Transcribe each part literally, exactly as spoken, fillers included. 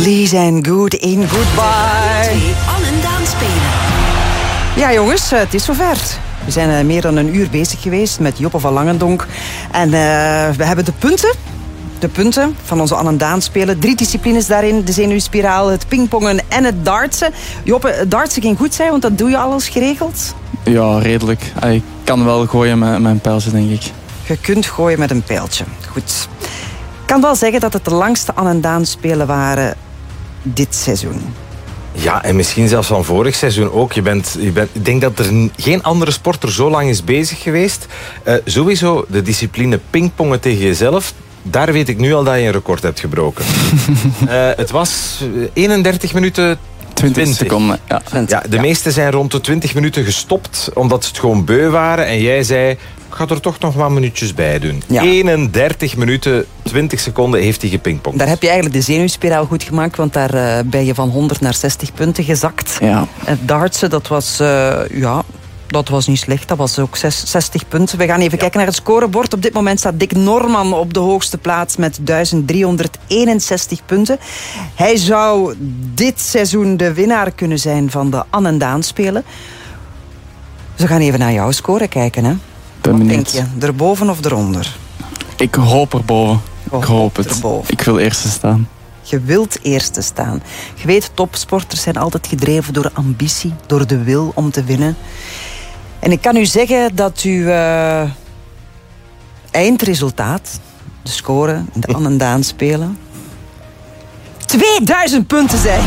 Lies en Good in Goodbye. Anne en Daan spelen. Ja jongens, het is zover. We zijn meer dan een uur bezig geweest met Joppe van Langendonk. En uh, we hebben de punten. De punten van onze Anne en Daan spelen. Drie disciplines daarin. De zenuwspiraal, het pingpongen en het dartsen. Joppe, het dartsen ging goed zijn, want dat doe je alles geregeld? Ja, redelijk. Ik kan wel gooien met mijn pijltje, denk ik. Je kunt gooien met een pijltje. Goed. Ik kan wel zeggen dat het de langste Anne en Daan spelen waren dit seizoen. Ja, en misschien zelfs van vorig seizoen ook. Je bent, je bent, ik denk dat er geen andere sporter zo lang is bezig geweest. Uh, sowieso de discipline pingpongen tegen jezelf. Daar weet ik nu al dat je een record hebt gebroken. uh, het was eenendertig minuten... twintig seconden, ja. ja de ja. meesten zijn rond de twintig minuten gestopt, omdat ze het gewoon beu waren. En jij zei, ik ga er toch nog wat minuutjes bij doen. Ja. eenendertig minuten, twintig seconden heeft hij gepingpongd. Daar heb je eigenlijk de zenuwspiraal goed gemaakt, want daar uh, ben je van honderd naar zestig punten gezakt. Ja. Het dartsen, dat was... Uh, ja... Dat was niet slecht, dat was ook zestig punten. We gaan even ja. kijken naar het scorebord. Op dit moment staat Dick Norman op de hoogste plaats met duizend driehonderdeenenzestig punten. Hij zou dit seizoen de winnaar kunnen zijn van de Anne en Daan spelen. Dus we gaan even naar jouw score kijken. Hè? Ben Wat benieuwd. denk je? Erboven of eronder? Ik hoop erboven. Oh, ik hoop het. Erboven. Ik wil eerste staan. Je wilt eerste staan. Je weet, topsporters zijn altijd gedreven door ambitie, door de wil om te winnen. En ik kan u zeggen dat uw uh, eindresultaat, de score in de Anne en Daan spelen, tweeduizend punten zijn.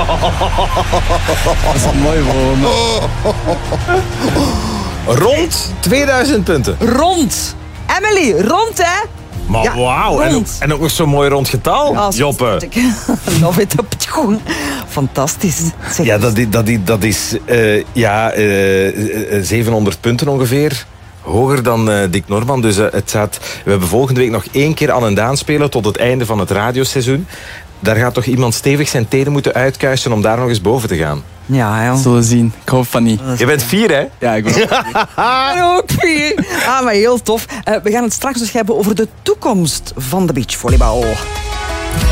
Dat is mooi voor me. Rond tweeduizend punten. Rond. Emily, rond hè? Maar ja, wauw, en ook, en ook nog zo'n mooi rond getal, ja, Joppe. Love it up, gewoon. Fantastisch. Zeg. Ja, dat, dat, dat is uh, ja, uh, zevenhonderd punten ongeveer. Hoger dan uh, Dick Norman. Dus uh, het staat, we hebben volgende week nog één keer Anne en Daan spelen tot het einde van het radioseizoen. Daar gaat toch iemand stevig zijn tenen moeten uitkuisen om daar nog eens boven te gaan. Ja, joh. Zullen we zien. Ik hoop van niet. Je bent vier, hè? Ja, ik ben Ik ben ook vier. Ah, maar heel tof. Uh, we gaan het straks dus hebben over de toekomst van de beachvolleybal.